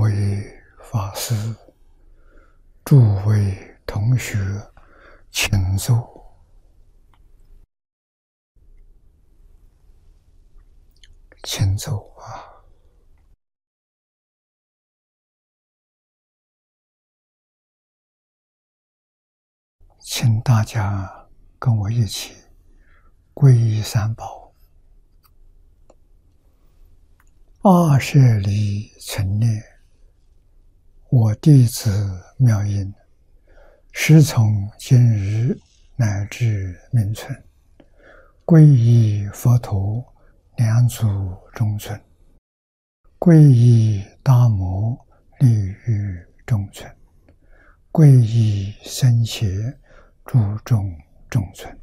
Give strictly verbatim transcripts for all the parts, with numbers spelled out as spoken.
位法师、诸位同学，请坐。请坐啊！请大家跟我一起皈依三宝。二舍离存念，我弟子妙音，师从今日乃至命存，皈依佛陀，两祖中尊；皈依大摩，利欲中尊；皈依僧伽，诸众中尊。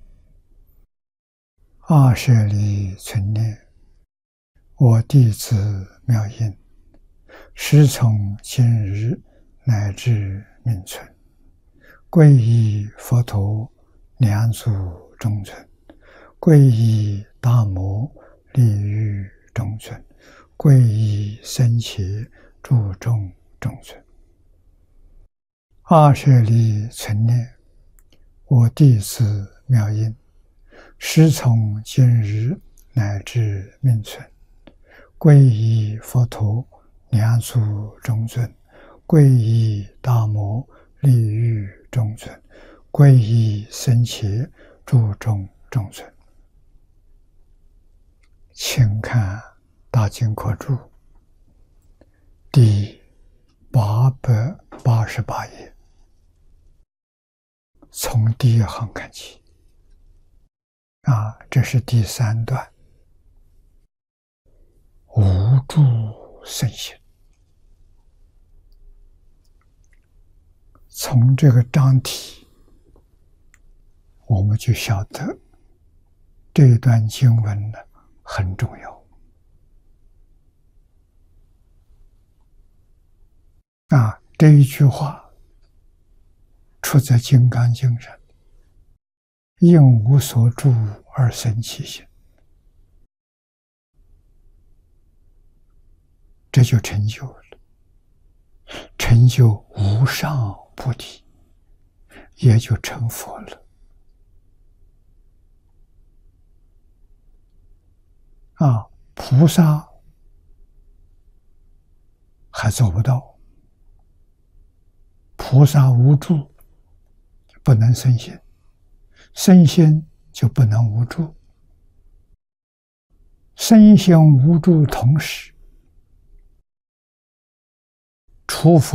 二舍离存念，我弟子妙音，师从今日乃至命存，皈依佛陀，两祖中尊；皈依大摩，利欲中尊；皈依僧伽，诸众中尊。二舍离存念，我弟子妙音，师从今日乃至命存，皈依佛陀，两祖中尊；皈依大摩，利欲中尊；皈依僧伽，诸众中尊。请看《大经科注》第八百八十八页，从第一行看起。啊，这是第三段，无住圣行。从这个章题，我们就晓得这一段经文呢很重要。啊，这一句话出自《金刚经》上，应无所住而生其心，这就成就了，成就无上菩提，也就成佛了。啊，菩萨还做不到，菩萨无住，不能生心，生心就不能无住，身心无住同时，除佛